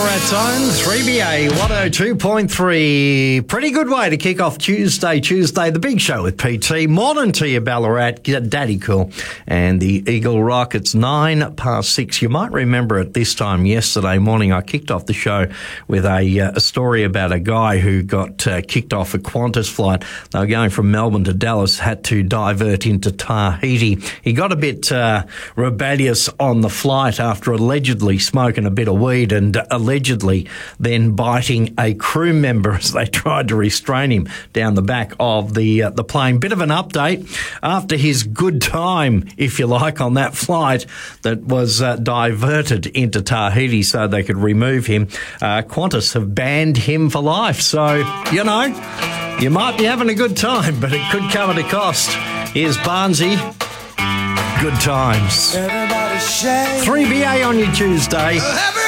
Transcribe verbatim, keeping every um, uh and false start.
Ballarat Zone, three B A one oh two point three. Pretty good way to kick off Tuesday, Tuesday, the big show with P T. Morning to you, Ballarat, Daddy Cool, and the Eagle Rock. It's nine past six. You might remember at this time yesterday morning, I kicked off the show with a, uh, a story about a guy who got uh, kicked off a Qantas flight. They were going from Melbourne to Dallas, had to divert into Tahiti. He got a bit uh, rebellious on the flight after allegedly smoking a bit of weed and allegedly then biting a crew member as they tried to restrain him down the back of the uh, the plane. Bit of an update after his good time, if you like, on that flight that was uh, diverted into Tahiti so they could remove him. Uh, Qantas have banned him for life. So, you know, you might be having a good time, but it could come at a cost. Here's Barnsey. Good times. three B A on your Tuesday.